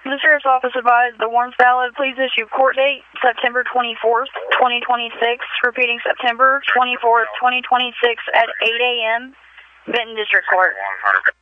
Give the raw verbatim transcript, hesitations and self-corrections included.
The Sheriff's Office advised the warrants valid. Please issue court date September twenty-fourth, twenty twenty-six. Repeating September twenty-fourth, twenty twenty-six at eight A M Benton District Court.